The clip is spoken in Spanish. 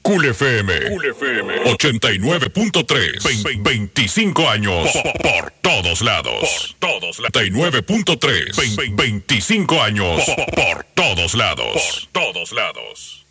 Cool FM 89.3. 25 años por todos lados. 89.3. 25 años por todos lados.